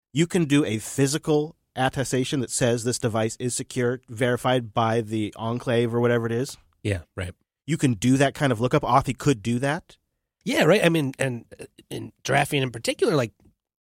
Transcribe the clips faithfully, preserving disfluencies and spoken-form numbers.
You can do a physical attestation that says this device is secure, verified by the enclave or whatever it is. Yeah, right. You can do that kind of lookup. Authy could do that. Yeah, right. I mean, and in Drafting in particular, like,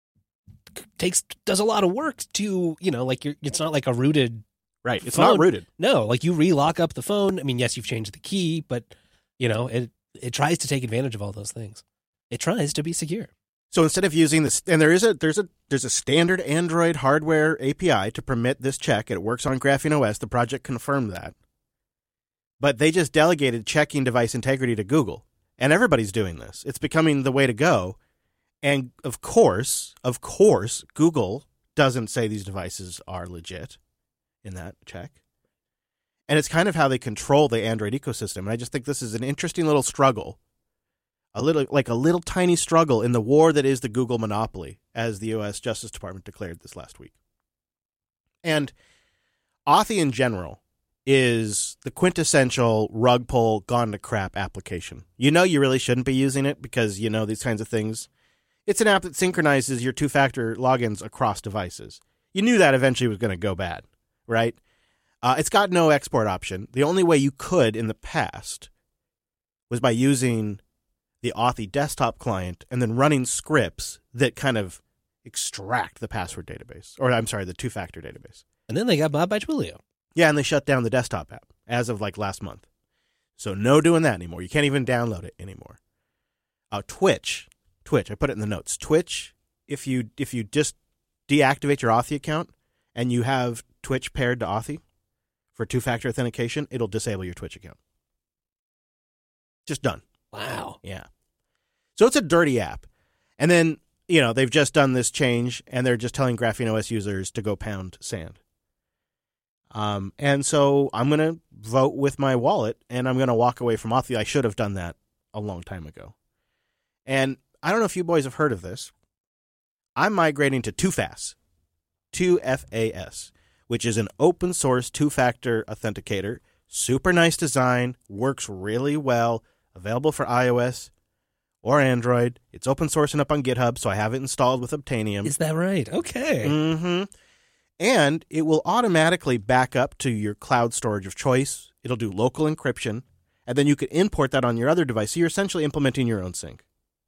takes does a lot of work to, you know, like, you're, it's not like a rooted Right. It's phone. not rooted. No, like, you re-lock up the phone. I mean, yes, you've changed the key, but, you know, it it tries to take advantage of all those things. It tries to be secure. So instead of using this, and there is a there's a there's a standard Android hardware A P I to permit this check. It works on Graphene O S. The project confirmed that. But they just delegated checking device integrity to Google, and everybody's doing this. It's becoming the way to go. And of course, of course, Google doesn't say these devices are legit in that check. And it's kind of how they control the Android ecosystem. And I just think this is an interesting little struggle. A little, like a little tiny struggle in the war that is the Google monopoly, as the U S Justice Department declared this last week. And Authy in general is the quintessential rug pull, gone to crap application. You know you really shouldn't be using it because you know these kinds of things. It's an app that synchronizes your two-factor logins across devices. You knew that eventually was going to go bad, right? Uh, it's got no export option. The only way you could in the past was by using the Authy desktop client and then running scripts that kind of extract the password database. Or, I'm sorry, the two-factor database. And then they got bought by Twilio. Yeah, and they shut down the desktop app as of like last month. So no doing that anymore. You can't even download it anymore. Uh, Twitch, Twitch, I put it in the notes. Twitch, if you if you just deactivate your Authy account and you have Twitch paired to Authy for two-factor authentication, it'll disable your Twitch account. Just done. Wow. Yeah. So it's a dirty app. And then, you know, they've just done this change, and they're just telling Graphene O S users to go pound sand. Um, and so I'm going to vote with my wallet, and I'm going to walk away from Authy. I should have done that a long time ago. And I don't know if you boys have heard of this. I'm migrating to two FAS, two F A S, which is an open source two-factor authenticator. Super nice design, works really well, available for iOS or Android. It's open source and up on GitHub, so I have it installed with Obtanium. Is that right? Okay. Mm-hmm. And it will automatically back up to your cloud storage of choice. It'll do local encryption, and then you can import that on your other device. So you're essentially implementing your own sync.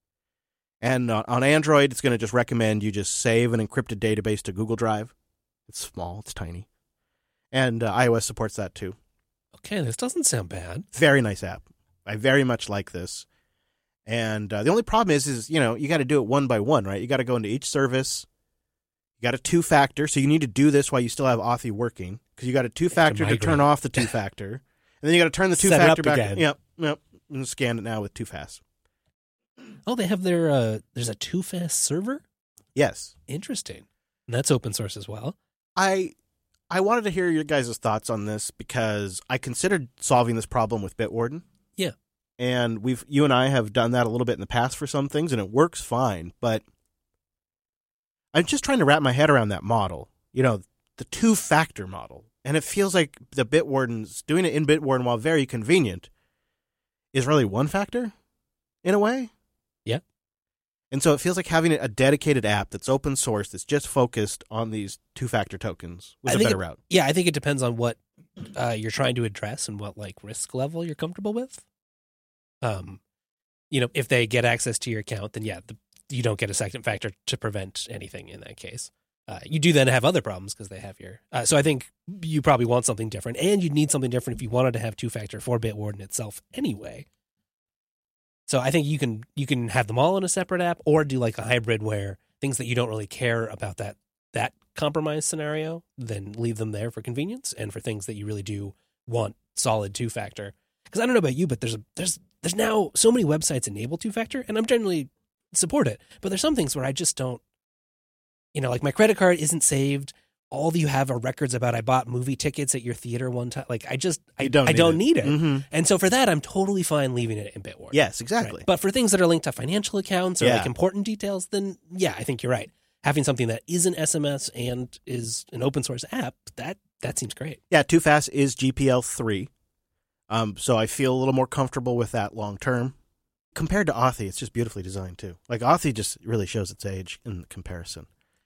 And uh, on Android, it's going to just recommend you just save an encrypted database to Google Drive. It's small. It's tiny. And uh, iOS supports that too. Okay, this doesn't sound bad. Very nice app. I very much like this. And uh, the only problem is, is, you know, you got to do it one by one, right? You got to go into each service. You got a two-factor, so you need to do this while you still have Authy working, because you got a two-factor to, to turn off the two-factor. And then you got to turn the two-factor back. Again. Yep, yep. And scan it now with two FAS. Oh, they have their, uh, there's a two FAS server? Yes. Interesting. And that's open source as well. I I wanted to hear your guys' thoughts on this because I considered solving this problem with Bitwarden. Yeah. And we've you and I have done that a little bit in the past for some things, and it works fine. But I'm just trying to wrap my head around that model, you know, the two-factor model. And it feels like the Bitwardens, doing it in Bitwarden while very convenient, is really one factor in a way. Yeah. And so it feels like having a dedicated app that's open source that's just focused on these two-factor tokens was I a think better it, route. Yeah, I think it depends on what uh, you're trying to address and what like risk level you're comfortable with. Um, you know, if they get access to your account, then yeah, the, you don't get a second factor to prevent anything in that case. Uh, you do then have other problems because they have your. Uh, so I think you probably want something different, and you'd need something different if you wanted to have two-factor for Bitwarden itself anyway. So I think you can you can have them all in a separate app, or do like a hybrid where things that you don't really care about that that compromise scenario, then leave them there for convenience, and for things that you really do want solid two-factor. Because I don't know about you, but there's a, there's there's now so many websites enable two-factor, and I'm generally support it. But there's some things where I just don't. You know, like my credit card isn't saved. All you have are records about I bought movie tickets at your theater one time. Like I just, I don't I need don't it. need it. Mm-hmm. And so for that, I'm totally fine leaving it in Bitwarden. Yes, exactly. Right? But for things that are linked to financial accounts or Yeah. like important details, then yeah, I think you're right. Having something that is an S M S and is an open source app, that that seems great. Yeah, two FAS is G P L three. Um, so I feel a little more comfortable with that long term. Compared to Authy, it's just beautifully designed too. Like Authy just really shows its age in comparison.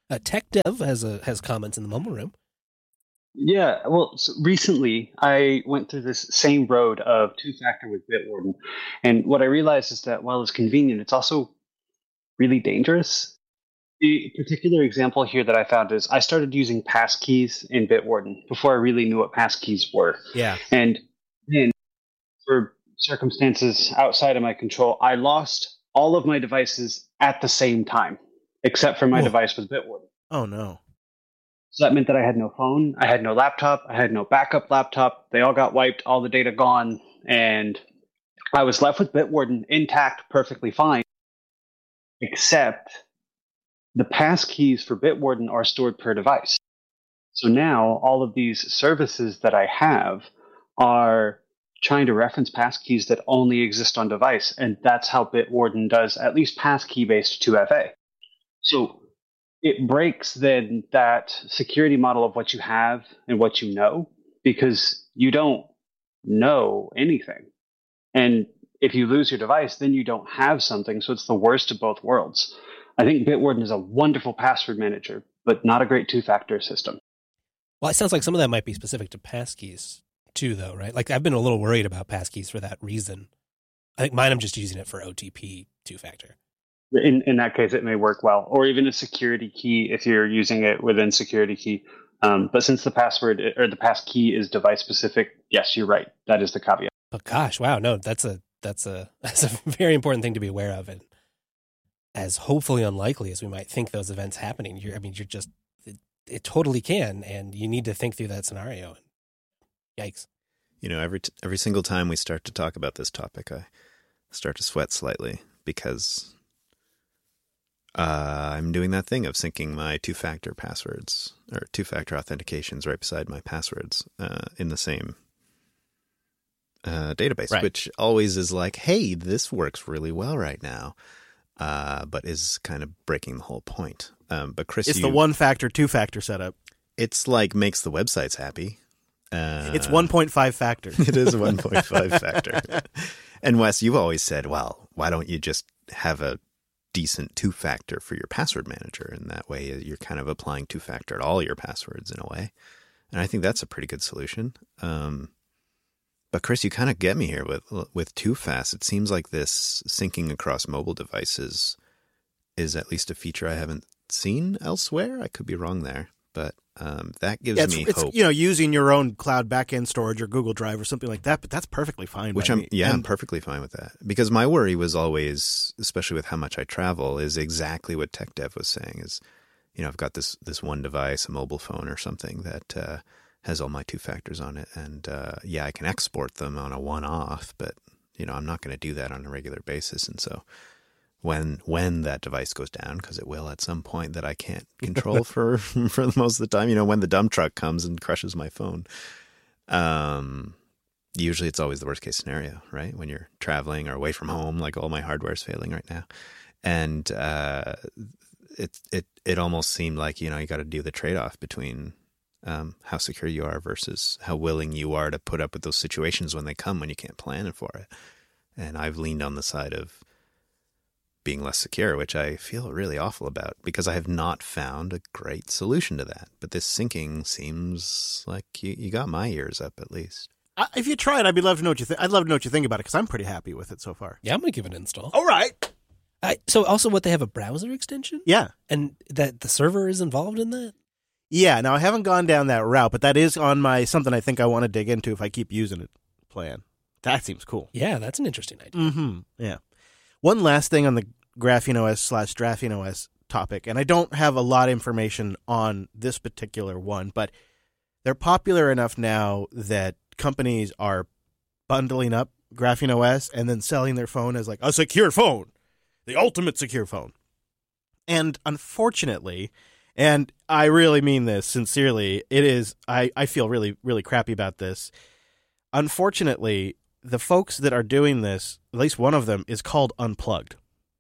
Uh, TechDev has a has comments in the mumble room. Yeah, well, so recently I went through this same road of two-factor with Bitwarden, and what I realized is that while it's convenient, it's also really dangerous. The particular example here that I found is I started using passkeys in Bitwarden before I really knew what passkeys were. Yeah. And then, for circumstances outside of my control, I lost all of my devices at the same time, except for my Whoa. device with Bitwarden. Oh, no. So that meant that I had no phone, I had no laptop, I had no backup laptop. They all got wiped, all the data gone, and I was left with Bitwarden intact, perfectly fine, except the passkeys for Bitwarden are stored per device. So now all of these services that I have are trying to reference passkeys that only exist on device, and that's how Bitwarden does at least passkey-based two F A. So it breaks then that security model of what you have and what you know, because you don't know anything. And if you lose your device, then you don't have something. So it's the worst of both worlds. I think Bitwarden is a wonderful password manager, but not a great two-factor system. Well, it sounds like some of that might be specific to passkeys too, though, right? Like I've been a little worried about passkeys for that reason. I think mine, I'm just using it for O T P two-factor. In in that case, it may work well, or even a security key if you're using it within security key. Um, but since the password or the pass key is device specific, yes, you're right. That is the caveat. But gosh, wow, no, that's a that's a that's a very important thing to be aware of, and as hopefully unlikely as we might think those events happening. You're, I mean, you're just it, it totally can, and you need to think through that scenario. Yikes! You know, every t- every single time we start to talk about this topic, I start to sweat slightly because. Uh, I'm doing that thing of syncing my two-factor passwords or two-factor authentications right beside my passwords uh, in the same uh, database, right. Which always is like, hey, this works really well right now, uh, but is kind of breaking the whole point. Um, but Chris, it's you, the one-factor, two-factor setup. It's like makes the websites happy. Uh, it's one point five factor. It is one point five factor. And Wes, you've always said, well, why don't you just have a decent two-factor for your password manager, and that way you're kind of applying two-factor to all your passwords in a way. And I think that's a pretty good solution. Um, but Chris, you kind of get me here with with two-fast. It seems like this syncing across mobile devices is at least a feature I haven't seen elsewhere. I could be wrong there, but um, that gives yeah, it's, me it's, hope. You know, using your own cloud backend storage or Google Drive or something like that, but that's perfectly fine. Which by I'm, me. yeah, and, I'm perfectly fine with that. Because my worry was always, especially with how much I travel, is exactly what TechDev was saying is, you know, I've got this, this one device, a mobile phone or something that uh, has all my two factors on it. And uh, yeah, I can export them on a one-off, but, you know, I'm not going to do that on a regular basis. And so when when that device goes down, because it will at some point that I can't control for for most of the time, you know, when the dump truck comes and crushes my phone, um, usually it's always the worst case scenario, right? When you're traveling or away from home, like all my hardware is failing right now, and uh, it it it almost seemed like, you know, you got to do the trade off between um, how secure you are versus how willing you are to put up with those situations when they come when you can't plan for it. And I've leaned on the side of being less secure, which I feel really awful about because I have not found a great solution to that. But this syncing seems like you, you got my ears up at least. I, if you try it, I'd be love to know what you think. I'd love to know what you think about it because I'm pretty happy with it so far. Yeah, I'm gonna give it an install. All right. I, so also, what they have a browser extension? Yeah, and that the server is involved in that. Yeah. Now I haven't gone down that route, but that is on my something I think I want to dig into if I keep using it. Plan. That seems cool. Yeah, that's an interesting idea. Mm-hmm. Yeah. One last thing on the Graphene O S slash Draphene O S topic, and I don't have a lot of information on this particular one, but they're popular enough now that companies are bundling up Graphene O S and then selling their phone as like a secure phone, the ultimate secure phone. And unfortunately, and I really mean this sincerely, it is, I, I feel really, really crappy about this. Unfortunately, the folks that are doing this, at least one of them, is called Unplugged.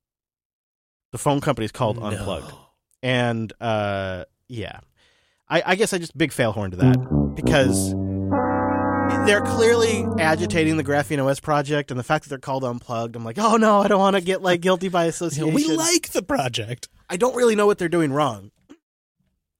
The phone company is called no. Unplugged. And, uh, yeah. I, I guess I just big fail horn to that because they're clearly agitating the Graphene O S project, and the fact that they're called Unplugged, I'm like, oh no, I don't want to get like guilty by association. We like the project. I don't really know what they're doing wrong.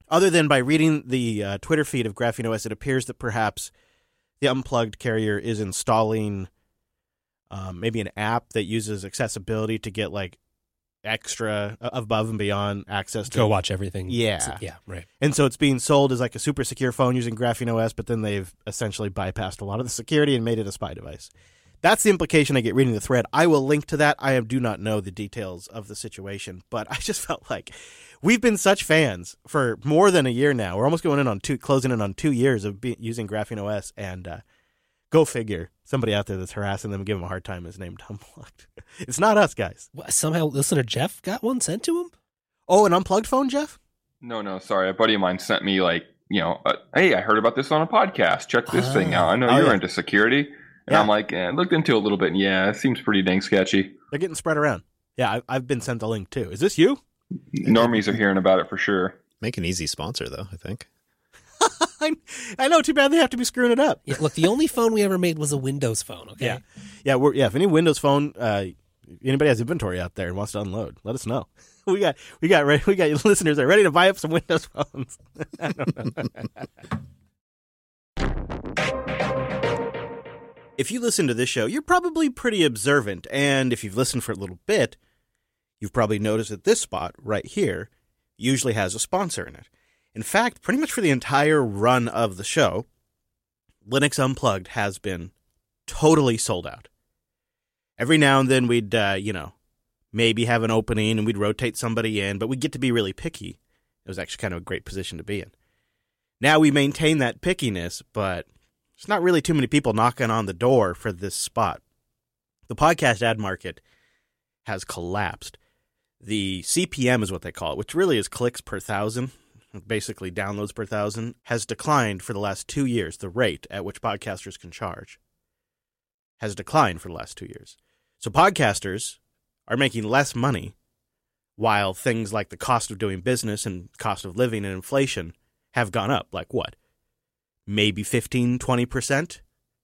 Other than by reading the uh, Twitter feed of Graphene O S, it appears that perhaps the Unplugged carrier is installing um, maybe an app that uses accessibility to get like extra uh, above and beyond access to Go watch everything. Yeah. Yeah, right. And so it's being sold as like a super secure phone using Graphene O S, but then they've essentially bypassed a lot of the security and made it a spy device. That's the implication I get reading the thread. I will link to that. I do not know the details of the situation, but I just felt like we've been such fans for more than a year now. We're almost going in on two, closing in on two years of be, using Graphene O S, and uh, go figure. Somebody out there that's harassing them and giving them a hard time is named Unplugged. It's not us, guys. What, somehow listener Jeff got one sent to him? Oh, an Unplugged phone, Jeff? No, no, sorry. A buddy of mine sent me like, you know, uh, hey, I heard about this on a podcast. Check this Ah. thing out. I know Oh, you're yeah. into security. And Yeah. I'm like, eh, looked into it a little bit. And yeah, it seems pretty dang sketchy. They're getting spread around. Yeah, I, I've been sent a link too. Is this you? Normies are hearing about it for sure. Make an easy sponsor, though, I think. I, I know. Too bad they have to be screwing it up. Yeah, look, the only phone we ever made was a Windows phone, okay? Yeah, yeah. We're yeah. If any Windows phone, uh, anybody has inventory out there and wants to unload, let us know. We got we got re- we got listeners that are ready to buy up some Windows phones. I don't know. If you listen to this show, you're probably pretty observant, and if you've listened for a little bit, you've probably noticed that this spot right here usually has a sponsor in it. In fact, pretty much for the entire run of the show, Linux Unplugged has been totally sold out. Every now and then we'd, uh, you know, maybe have an opening and we'd rotate somebody in, but we'd get to be really picky. It was actually kind of a great position to be in. Now we maintain that pickiness, but there's not really too many people knocking on the door for this spot. The podcast ad market has collapsed. The C P M is what they call it, which really is clicks per thousand, basically downloads per thousand, has declined for the last two years. The rate at which podcasters can charge has declined for the last two years. So podcasters are making less money while things like the cost of doing business and cost of living and inflation have gone up. Like what? Maybe fifteen, twenty percent?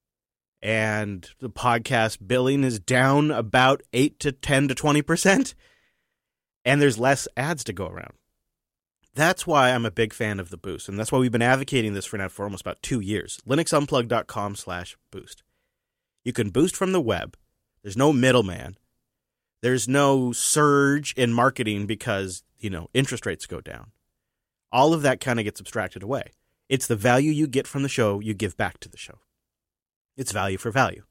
And the podcast billing is down about eight to ten to twenty percent? And there's less ads to go around. That's why I'm a big fan of the Boost, and that's why we've been advocating this for now for almost about two years. linuxunplug.com slash boost. You can boost from the web. There's no middleman. There's no surge in marketing because, you know, interest rates go down. All of that kind of gets abstracted away. It's the value you get from the show you give back to the show. It's value for value.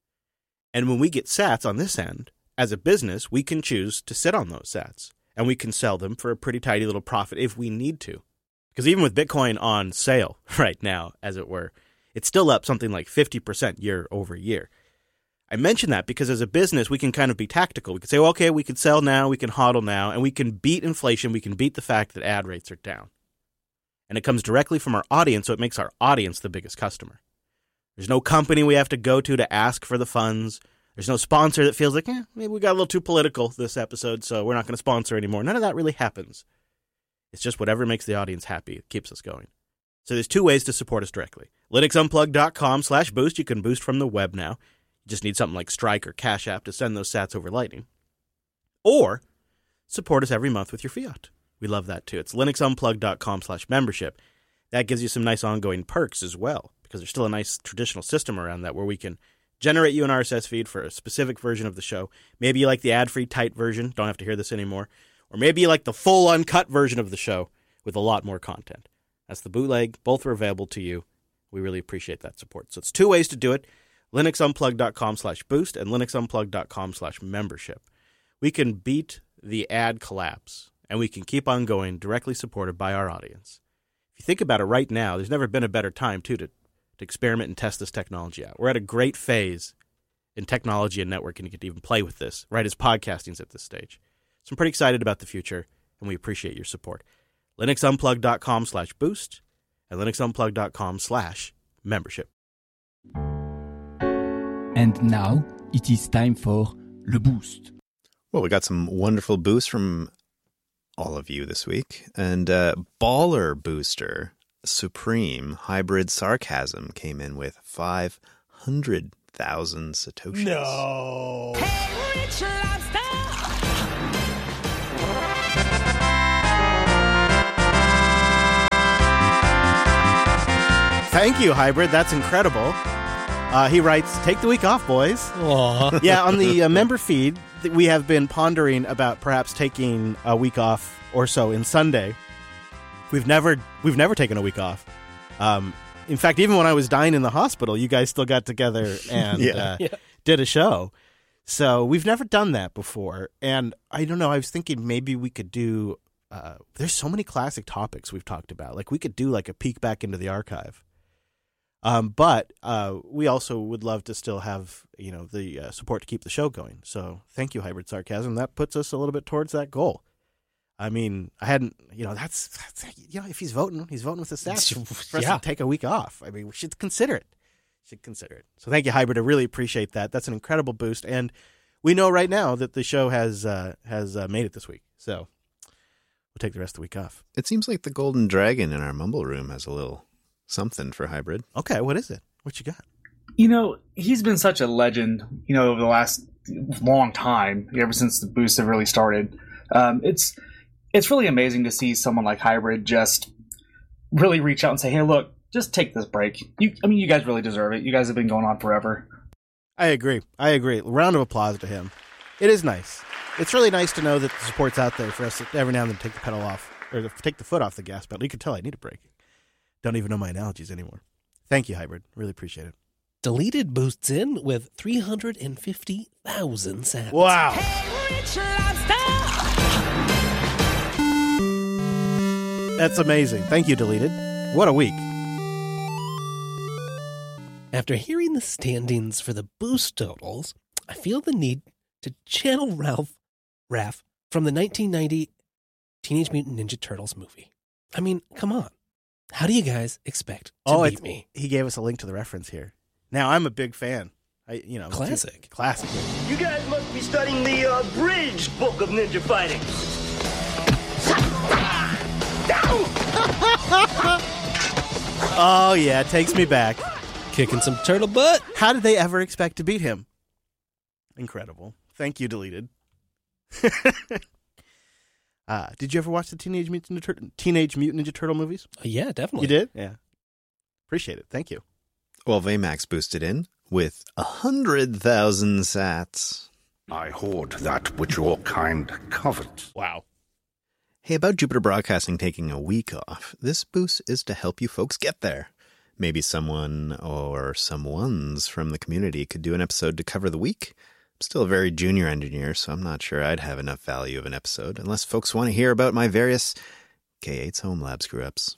And when we get sats on this end, as a business, we can choose to sit on those sats, and we can sell them for a pretty tidy little profit if we need to. Because even with Bitcoin on sale right now, as it were, it's still up something like fifty percent year over year. I mention that because as a business, we can kind of be tactical. We can say, well, okay, we can sell now, we can hodl now, and we can beat inflation, we can beat the fact that ad rates are down. And it comes directly from our audience, so it makes our audience the biggest customer. There's no company we have to go to to ask for the funds. There's no sponsor that feels like, eh, maybe we got a little too political this episode, so we're not going to sponsor anymore. None of that really happens. It's just whatever makes the audience happy. It keeps us going. So there's two ways to support us directly. linuxunplug.com slash boost. You can boost from the web now. You just need something like Strike or Cash App to send those sats over Lightning. Or support us every month with your fiat. We love that too. It's linuxunplug.com slash membership. That gives you some nice ongoing perks as well, because there's still a nice traditional system around that where we can generate you an R S S feed for a specific version of the show. Maybe you like the ad-free tight version, don't have to hear this anymore. Or maybe you like the full uncut version of the show with a lot more content. That's the bootleg. Both are available to you. We really appreciate that support. So it's two ways to do it. linuxunplug.com slash boost and linuxunplug.com slash membership. We can beat the ad collapse, and we can keep on going directly supported by our audience. If you think about it right now, there's never been a better time, too, to to experiment and test this technology out. We're at a great phase in technology and networking to get to even play with this, right as podcasting's at this stage. So I'm pretty excited about the future, and we appreciate your support. linuxunplug.com slash boost and linuxunplug.com slash membership. And now it is time for Le Boost. Well, we got some wonderful boosts from all of you this week. And uh, Baller Booster Supreme Hybrid Sarcasm came in with five hundred thousand Satoshis. No. Hey, Rich Lobster! Thank you, Hybrid. That's incredible. Uh, he writes, take the week off, boys. Aw. Yeah, on the uh, member feed, th- we have been pondering about perhaps taking a week off or so in Sunday. We've never we've never taken a week off. Um, in fact, even when I was dying in the hospital, you guys still got together and Yeah. uh, Yeah. did a show. So we've never done that before. And I don't know, I was thinking maybe we could do, uh, there's so many classic topics we've talked about. Like we could do like a peek back into the archive. Um, but uh, we also would love to still have, you know, the uh, support to keep the show going. So thank you, Hybrid Sarcasm. That puts us a little bit towards that goal. I mean, I hadn't, you know, that's, that's you know, if he's voting, he's voting with the staff for us Yeah. to take a week off. I mean, we should consider it. Should consider it. So thank you, Hybrid. I really appreciate that. That's an incredible boost. And we know right now that the show has uh, has uh, made it this week. So we'll take the rest of the week off. It seems like the Golden Dragon in our Mumble Room has a little something for Hybrid. Okay, what is it? What you got? You know, he's been such a legend, you know, over the last long time, ever since the boosts have really started. Um, it's it's really amazing to see someone like Hybrid just really reach out and say, hey, look, just take this break. You, I mean, you guys really deserve it. You guys have been going on forever. I agree. I agree. Round of applause to him. It is nice. It's really nice to know that the support's out there for us to every now and then take the pedal off, or to take the foot off the gas pedal. You can tell I need a break. Don't even know my analogies anymore. Thank you, Hybrid. Really appreciate it. Deleted boosts in with three hundred fifty thousand sats. Wow. That's amazing. Thank you, Deleted. What a week. After hearing the standings for the boost totals, I feel the need to channel Ralph Raff from the nineteen ninety Teenage Mutant Ninja Turtles movie. I mean, come on. How do you guys expect to Oh, beat it's, me? he gave us a link to the reference here. Now, I'm a big fan. I, you know, Classic. Classic. You guys must be studying the uh, Bridge book of ninja fighting. Oh, yeah, it takes me back. Kicking some turtle butt. How did they ever expect to beat him? Incredible. Thank you, Deleted. uh, did you ever watch the Teenage Mutant Ninja, Tur- Teenage Mutant Ninja Turtle movies? Uh, yeah, definitely. You did? Yeah. Appreciate it. Thank you. Well, Vmax boosted in with one hundred thousand sats. I hoard that which your kind covet. Wow. Hey, about Jupiter Broadcasting taking a week off, this boost is to help you folks get there. Maybe someone or someones from the community could do an episode to cover the week. I'm still a very junior engineer, so I'm not sure I'd have enough value of an episode, unless folks want to hear about my various K eight's Home Lab screw-ups.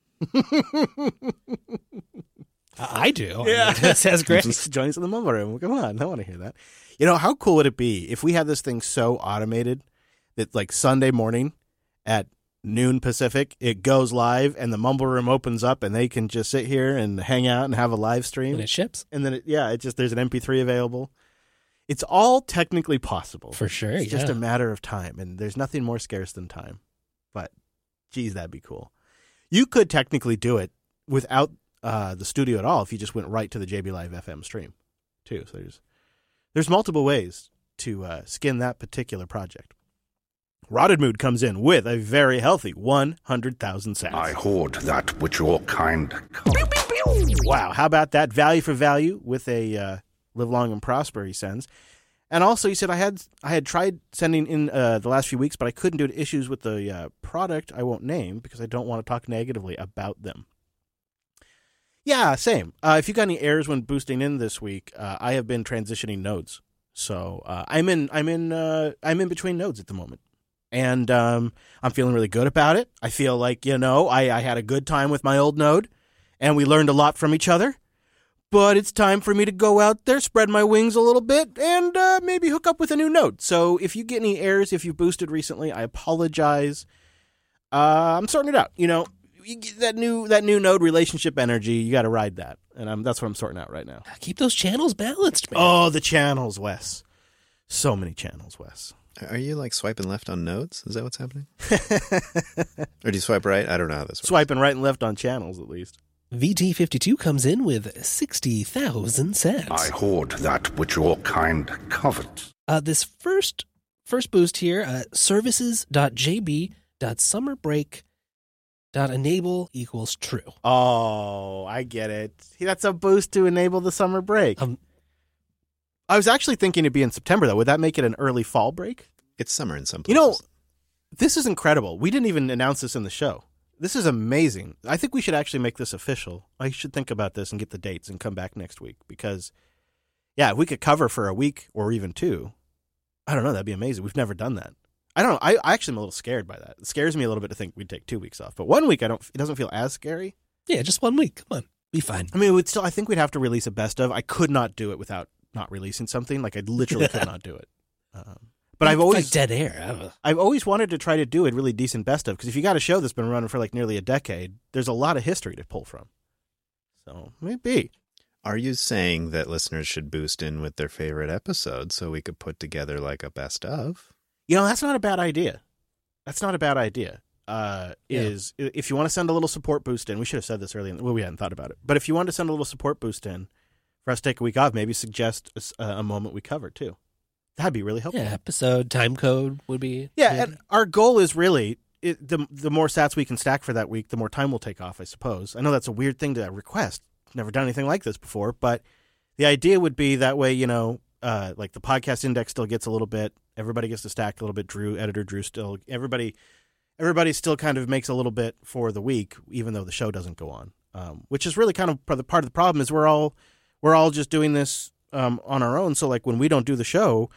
I do. Yeah. That sounds great. Just join us in the mumble room. Come on. I want to hear that. You know, how cool would it be if we had this thing so automated that, like, Sunday morning at noon Pacific, it goes live and the mumble room opens up and they can just sit here and hang out and have a live stream. And it ships. And then, it, yeah, it just, there's an M P three available. It's all technically possible. For sure, It's just yeah. a matter of time. And there's nothing more scarce than time. But, geez, that'd be cool. You could technically do it without uh, the studio at all if you just went right to the J B Live F M stream, too. So there's there's multiple ways to uh, skin that particular project. Rotted Mood comes in with a very healthy one hundred thousand sats. I hoard that which your kind covet. Wow, how about that? Value for value with a uh, live long and prosper, he sends. And also, he said, I had I had tried sending in uh, the last few weeks, but I couldn't due to issues with the uh, product I won't name because I don't want to talk negatively about them. Yeah, same. Uh, if you got any errors when boosting in this week, uh, I have been transitioning nodes. So uh, I'm in I'm in uh, I'm in between nodes at the moment. And um, I'm feeling really good about it. I feel like, you know, I, I had a good time with my old node, and we learned a lot from each other. But it's time for me to go out there, spread my wings a little bit, and uh, maybe hook up with a new node. So if you get any errors, if you boosted recently, I apologize. Uh, I'm sorting it out. You know, you get that new that new node relationship energy, you got to ride that. And I'm, that's what I'm sorting out right now. Keep those channels balanced, man. Oh, the channels, Wes. So many channels, Wes. Are you like swiping left on nodes? Is that what's happening? Or do you swipe right? I don't know how this works. Swiping right and left on channels, at least. V T fifty-two comes in with sixty thousand sats. I hoard that which your kind covet. Uh, this first first boost here, uh, services dot j b dot summer break dot enable equals true. Oh, I get it. That's a boost to enable the summer break. Um, I was actually thinking it'd be in September, though. Would that make it an early fall break? It's summer in some You places. know, this is incredible. We didn't even announce this in the show. This is amazing. I think we should actually make this official. I should think about this and get the dates and come back next week because, yeah, if we could cover for a week or even two, I don't know, that'd be amazing. We've never done that. I don't know. I, I actually am a little scared by that. It scares me a little bit to think we'd take two weeks off. But one week, I don't. It doesn't feel as scary. Yeah, just one week. Come on. Be fine. I mean, it would still. I think we'd have to release a best of. I could not do it without not releasing something. Like I literally could not do it. Um, but I've It's always like dead air. I don't know. I've always wanted to try to do a really decent best of because if you got a show that's been running for like nearly a decade, there's a lot of history to pull from. So maybe. Are you saying that listeners should boost in with their favorite episodes so we could put together like a best of? You know, that's not a bad idea. That's not a bad idea. Uh, Yeah. Is if you want to send a little support boost in, we should have said this earlier. Well, we hadn't thought about it. But if you want to send a little support boost in for us to take a week off, maybe suggest a, s- a moment we cover too. That'd be really helpful. Yeah, episode time code would be. Yeah, good. and our goal is really it, the the more sats we can stack for that week, the more time we'll take off. I suppose. I know that's a weird thing to request. Never done anything like this before, but the idea would be that way. You know, uh, like the podcast index still gets a little bit. Everybody gets to stack a little bit. Drew, editor Drew, still everybody, everybody still kind of makes a little bit for the week, even though the show doesn't go on. Um, which is really kind of part of the, part of the problem is we're all we're all just doing this um, on our own. So like when we don't do the show,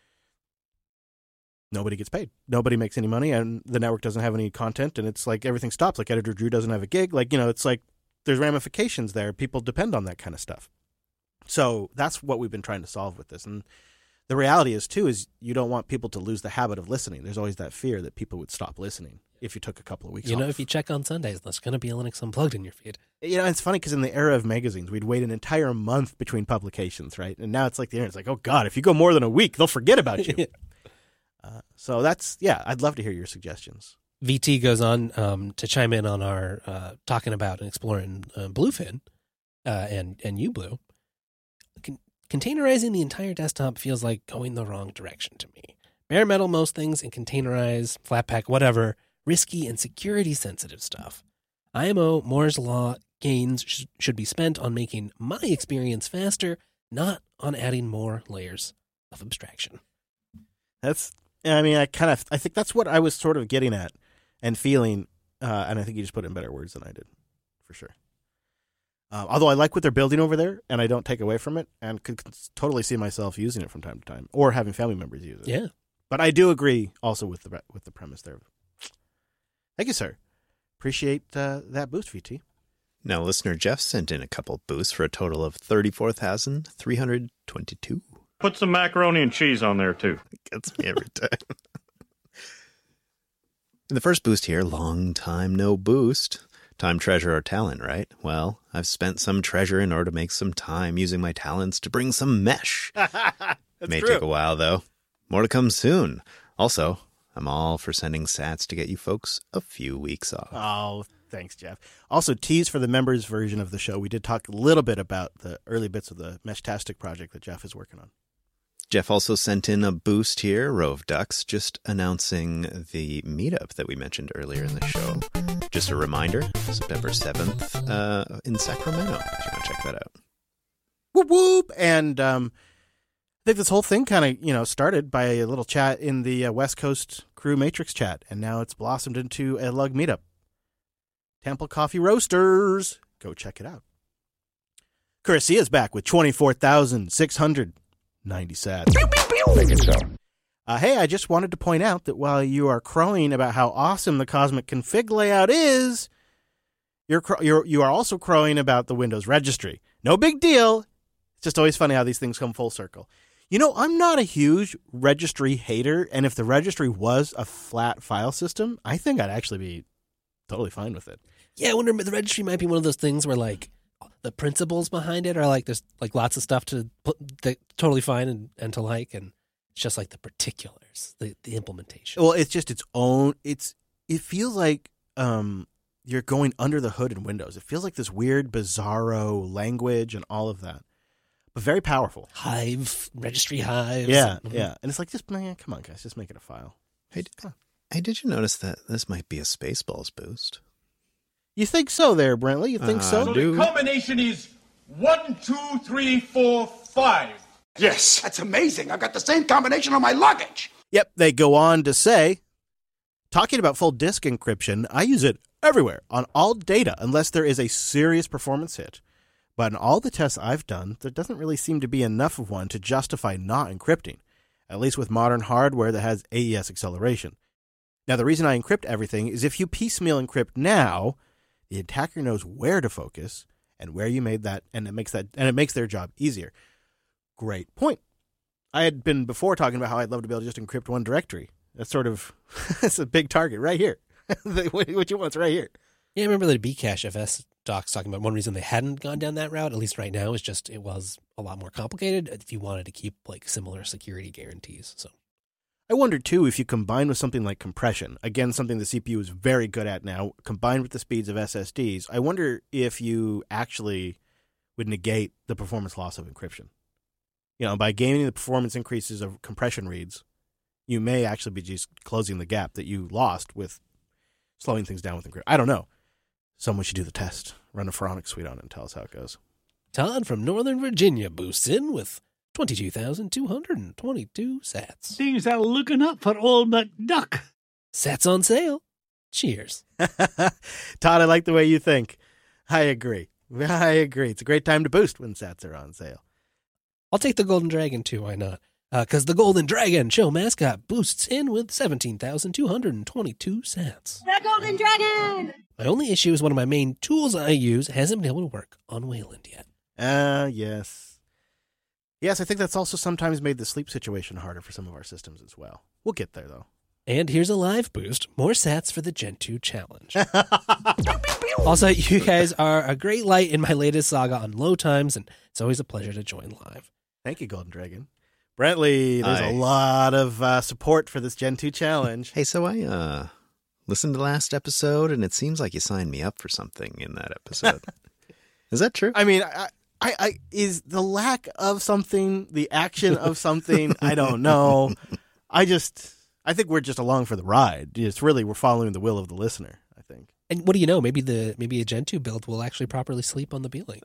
nobody gets paid. Nobody makes any money, and the network doesn't have any content, and it's like everything stops. Like editor Drew doesn't have a gig. Like, you know, it's like there's ramifications there. People depend on that kind of stuff. So that's what we've been trying to solve with this. And the reality is, too, is you don't want people to lose the habit of listening. There's always that fear that people would stop listening if you took a couple of weeks You know, off. if you check on Sundays, there's going to be a Linux Unplugged in your feed. You know, it's funny because in the era of magazines, we'd wait an entire month between publications, right? And now it's like the internet's like, oh, God, if you go more than a week, they'll forget about you. Uh, so that's, yeah, I'd love to hear your suggestions. V T goes on um, to chime in on our uh, talking about and exploring uh, Bluefin uh, and, and uBlue. Con- containerizing the entire desktop feels like going the wrong direction to me. Bare metal most things and containerize, Flatpak, whatever, risky and security sensitive stuff. I M O, Moore's Law gains sh- should be spent on making my experience faster, not on adding more layers of abstraction. That's, I mean, I kind of, I think that's what I was sort of getting at and feeling, uh, and I think you just put it in better words than I did, for sure. Uh, although I like what they're building over there, and I don't take away from it, and could, could totally see myself using it from time to time, or having family members use it. Yeah. But I do agree also with the with the premise there. Thank you, sir. Appreciate uh, that boost, V T. Now, listener Jeff sent in a couple boosts for a total of thirty-four thousand three hundred twenty-two. Put some macaroni and cheese on there, too. Gets me every time. The first boost here, long time no boost. Time, treasure, or talent, right? Well, I've spent some treasure in order to make some time using my talents to bring some mesh. May true. take a while, though. More to come soon. Also, I'm all for sending sats to get you folks a few weeks off. Oh, thanks, Jeff. Also, tease for the members version of the show. We did talk a little bit about the early bits of the Meshtastic project that Jeff is working on. Jeff also sent in a boost here, Row of Ducks, just announcing the meetup that we mentioned earlier in the show. Just a reminder, September seventh uh, in Sacramento, if you want to check that out. Whoop, whoop. And um, I think this whole thing kind of, you know, started by a little chat in the uh, West Coast Crew Matrix chat, and now it's blossomed into a Lug meetup. Temple Coffee Roasters. Go check it out. Curicia's back with twenty-four thousand six hundred ninety sats. Make it so. Uh, hey, I just wanted to point out that while you are crowing about how awesome the Cosmic Config layout is, you're, cro- you're you are also crowing about the Windows registry. No big deal. It's just always funny how these things come full circle. You know, I'm not a huge registry hater, and if the registry was a flat file system, I think I'd actually be totally fine with it. Yeah, I wonder if the registry might be one of those things where, like, the principles behind it are like there's like lots of stuff to put that totally fine and, and to like, and it's just like the particulars, the, the implementation. Well, it's just its own. It's it feels like um, you're going under the hood in Windows. It feels like this weird, bizarro language and all of that, but very powerful. Hive registry hives. Yeah, and, yeah, and it's like just man, come on, guys, just make it a file. Hey, hey, did you notice that this might be a Spaceballs boost? You think so there, Brentley? You think Uh, so? So do. the combination is one, two, three, four, five. Yes, that's amazing. I've got the same combination on my luggage. Yep, they go on to say, talking about full disk encryption, I use it everywhere on all data unless there is a serious performance hit. But in all the tests I've done, there doesn't really seem to be enough of one to justify not encrypting, at least with modern hardware that has A E S acceleration. Now, the reason I encrypt everything is if you piecemeal encrypt now, the attacker knows where to focus and where you made that, and it makes that, and it makes their job easier. Great point. I had been before talking about how I'd love to be able to just encrypt one directory. That's sort of, that's a big target right here. What you want's right here. Yeah, I remember the Bcache F S docs talking about one reason they hadn't gone down that route, at least right now, is just it was a lot more complicated if you wanted to keep like similar security guarantees. So I wonder, too, if you combine with something like compression, again, something the C P U is very good at now, combined with the speeds of S S Ds, I wonder if you actually would negate the performance loss of encryption. You know, by gaining the performance increases of compression reads, you may actually be just closing the gap that you lost with slowing things down with encryption. I don't know. Someone should do the test. Run a Phoronix suite on it and tell us how it goes. Todd from Northern Virginia boosts in with twenty-two thousand two hundred twenty-two sats. Things are looking up for old McDuck. Sats on sale. Cheers. Todd, I like the way you think. I agree. I agree. It's a great time to boost when sats are on sale. I'll take the Golden Dragon too, why not? Because uh, the Golden Dragon show mascot boosts in with seventeen thousand two hundred twenty-two sats. The Golden Dragon! My only issue is one of my main tools I use hasn't been able to work on Wayland yet. Ah, uh, yes. Yes, I think that's also sometimes made the sleep situation harder for some of our systems as well. We'll get there, though. And here's a live boost. More sats for the Gen two challenge. Also, you guys are a great light in my latest saga on low times, and it's always a pleasure to join live. Thank you, Golden Dragon. Brentley, there's Hi. a lot of uh, support for this Gen two challenge. Hey, so I uh, listened to last episode, and it seems like you signed me up for something in that episode. Is that true? I mean, I, I, I is the lack of something, the action of something, I don't know. I just, I think we're just along for the ride. It's really, we're following the will of the listener, I think. And what do you know? Maybe the maybe a Gen two build will actually properly sleep on the B-Link.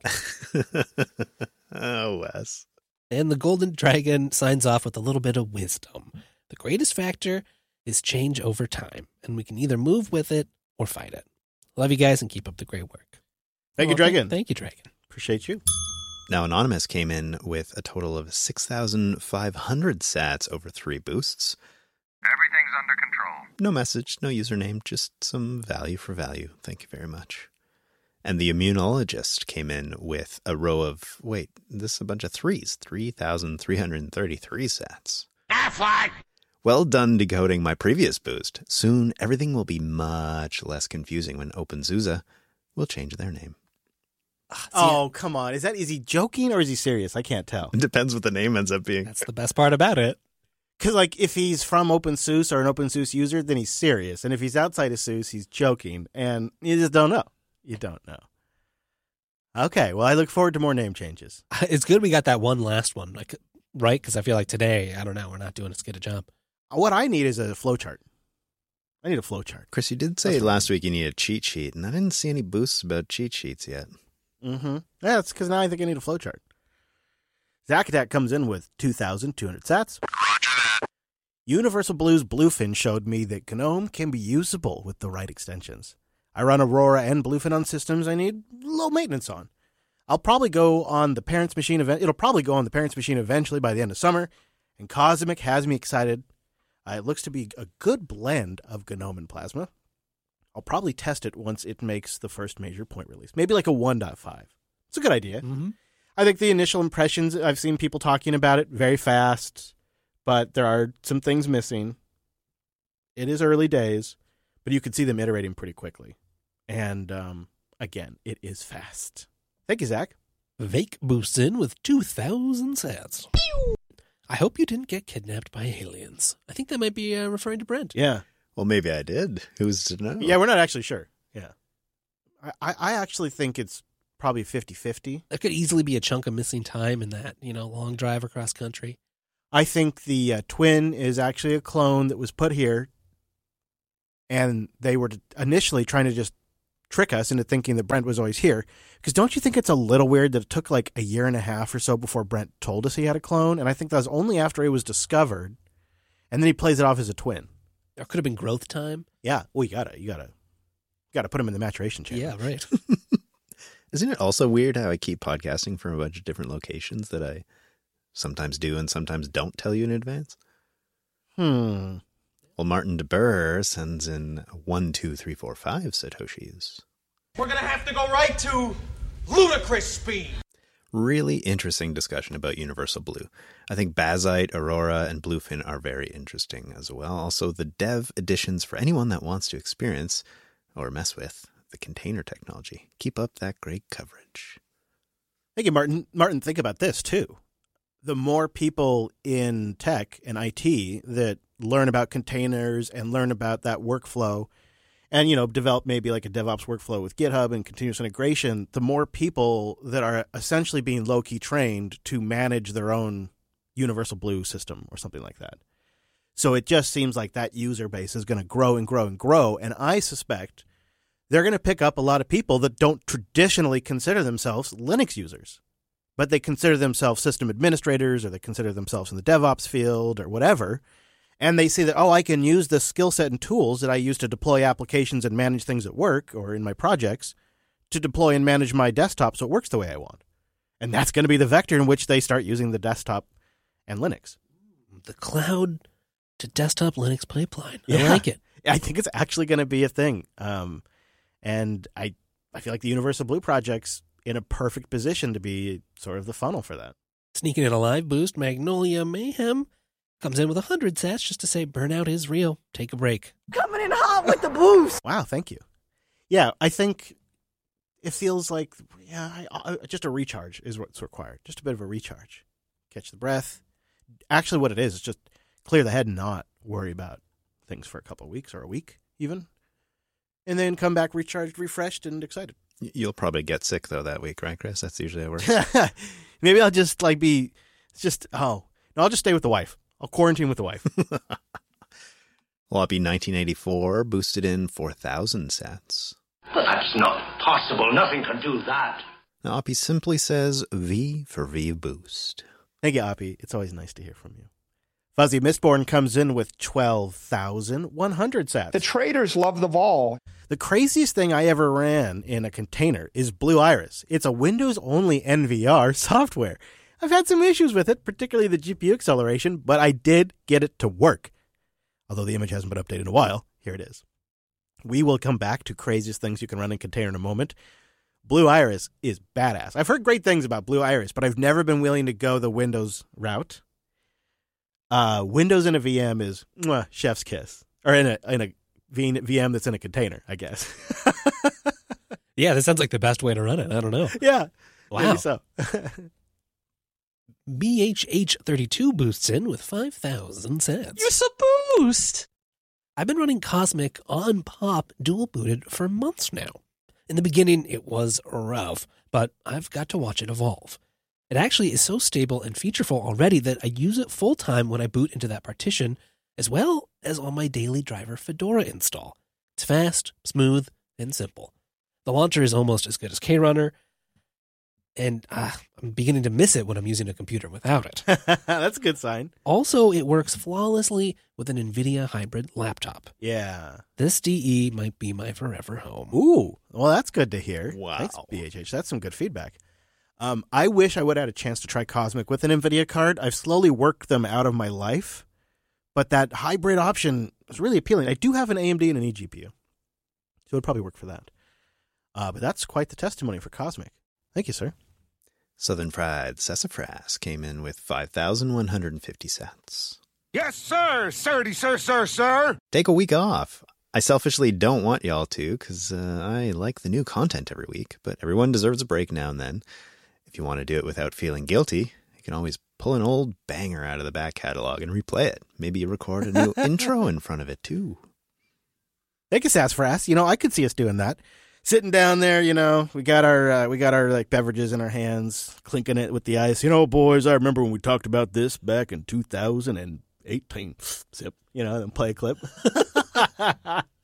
Oh, Wes. And the Golden Dragon signs off with a little bit of wisdom. The greatest factor is change over time, and we can either move with it or fight it. Love you guys and keep up the great work. Thank you, Dragon. Thank you, Dragon. Appreciate you. Now, Anonymous came in with a total of six thousand five hundred sats over three boosts. Everything's under control. No message, no username, just some value for value. Thank you very much. And the Immunologist came in with a row of, wait, this is a bunch of threes, three thousand three hundred thirty-three sats. Affleck! Well done decoding my previous boost. Soon, everything will be much less confusing when OpenSUSE will change their name. Oh, come on. Is that, is he joking or is he serious? I can't tell. It depends what the name ends up being. That's the best part about it. Because, like, if he's from OpenSUSE or an OpenSUSE user, then he's serious. And if he's outside of SUSE, he's joking. And you just don't know. You don't know. Okay, well, I look forward to more name changes. It's good we got that one last one, like, right? Because I feel like today, I don't know, we're not doing as good a job. What I need is a flowchart. I need a flowchart. Chris, you did say That's last week you need a cheat sheet, and I didn't see any boosts about cheat sheets yet. Mm-hmm. Yeah, that's because now I think I need a flowchart. Zack Attack comes in with two thousand two hundred sats. Roger that. Universal Blues Bluefin showed me that GNOME can be usable with the right extensions. I run Aurora and Bluefin on systems I need low maintenance on. I'll probably go on the parents' machine event. It'll probably go on the parents' machine eventually by the end of summer. And Cosmic has me excited. Uh, it looks to be a good blend of GNOME and Plasma. I'll probably test it once it makes the first major point release. Maybe like a one point five. It's a good idea. Mm-hmm. I think the initial impressions, I've seen people talking about it very fast, but there are some things missing. It is early days, but you can see them iterating pretty quickly. And um, again, it is fast. Thank you, Zach. Vake boosts in with two thousand sats. I hope you didn't get kidnapped by aliens. I think that might be uh, referring to Brent. Yeah. Well, maybe I did. Who's to know? Yeah, we're not actually sure. Yeah. I, I, I actually think it's probably fifty-fifty. That could easily be a chunk of missing time in that, you know, long drive across country. I think the uh, twin is actually a clone that was put here, and they were initially trying to just trick us into thinking that Brent was always here. Because don't you think it's a little weird that it took like a year and a half or so before Brent told us he had a clone? And I think that was only after he was discovered. And then he plays it off as a twin. There could have been growth time. Yeah. Well, you gotta, you gotta, you gotta put him in the maturation chamber. Yeah, right. Isn't it also weird how I keep podcasting from a bunch of different locations that I sometimes do and sometimes don't tell you in advance? Hmm. Well, Martin DeBurr sends in one, two, three, four, five Satoshis. We're going to have to go right to ludicrous speed. Really interesting discussion about Universal Blue. I think Bazite, Aurora, and Bluefin are very interesting as well. Also, the dev editions for anyone that wants to experience or mess with the container technology. Keep up that great coverage. Thank you, Martin. Martin, think about this, too. The more people in tech and I T that learn about containers and learn about that workflow and, you know, develop maybe like a DevOps workflow with GitHub and continuous integration, the more people that are essentially being low-key trained to manage their own Universal Blue system or something like that. So it just seems like that user base is going to grow and grow and grow. And I suspect they're going to pick up a lot of people that don't traditionally consider themselves Linux users, but they consider themselves system administrators or they consider themselves in the DevOps field or whatever. And they see that, oh, I can use the skill set and tools that I use to deploy applications and manage things at work or in my projects to deploy and manage my desktop so it works the way I want. And that's going to be the vector in which they start using the desktop and Linux. The cloud to desktop Linux pipeline. I Yeah. like it. I think it's actually going to be a thing. Um, and I, I feel like the Universal Blue project's in a perfect position to be sort of the funnel for that. Sneaking in a live boost, Magnolia Mayhem comes in with one hundred sats just to say burnout is real. Take a break. Coming in hot with the boost. Wow, thank you. Yeah, I think it feels like, yeah, I, I, just a recharge is what's required. Just a bit of a recharge. Catch the breath. Actually, what it is is just clear the head and not worry about things for a couple of weeks or a week even. And then come back recharged, refreshed, and excited. You'll probably get sick, though, that week, right, Chris? That's usually how it works. Maybe I'll just, like, be, it's just, oh, no, I'll just stay with the wife. I'll quarantine with the wife. Loppy nineteen eighty-four boosted in four thousand sats. But that's not possible. Nothing can do that. Now, Oppie simply says V for V boost. Thank you, Oppie. It's always nice to hear from you. Fuzzy Mistborn comes in with twelve thousand one hundred sats. The traders love the vol. The craziest thing I ever ran in a container is Blue Iris. It's a Windows-only N V R software. I've had some issues with it, particularly the G P U acceleration, but I did get it to work. Although the image hasn't been updated in a while, here it is. We will come back to craziest things you can run in container in a moment. Blue Iris is badass. I've heard great things about Blue Iris, but I've never been willing to go the Windows route. Uh, Windows in a V M is mwah, chef's kiss. Or in a in a V M that's in a container, I guess. Yeah, that sounds like the best way to run it. I don't know. Yeah. Wow. Maybe so. B H H thirty-two boosts in with five thousand sats. It's a boost. I've been running Cosmic on Pop dual booted for months now. In the beginning, it was rough, but I've got to watch it evolve. It actually is so stable and featureful already that I use it full time when I boot into that partition, as well as on my daily driver Fedora install. It's fast, smooth, and simple. The launcher is almost as good as KRunner, and uh, I'm beginning to miss it when I'm using a computer without it. That's a good sign. Also, it works flawlessly with an NVIDIA hybrid laptop. Yeah. This D E might be my forever home. Ooh, well, that's good to hear. Wow. Thanks, B H H. That's some good feedback. Um, I wish I would have had a chance to try Cosmic with an NVIDIA card. I've slowly worked them out of my life, but that hybrid option is really appealing. I do have an A M D and an eGPU, so it would probably work for that. Uh, but that's quite the testimony for Cosmic. Thank you, sir. Southern Fried Sassafras came in with five thousand one hundred fifty cents. Yes, sir. Sirdy, sir, sir, sir. Take a week off. I selfishly don't want y'all to, because uh, I like the new content every week, but everyone deserves a break now and then. If you want to do it without feeling guilty, you can always pull an old banger out of the back catalog and replay it. Maybe you record a new intro in front of it, too. Thank you, Sassafras. You know, I could see us doing that. Sitting down there, you know, we got our uh, we got our like beverages in our hands, clinking it with the ice. You know, boys, I remember when we talked about this back in two thousand eighteen. Sip, you know, then play a clip.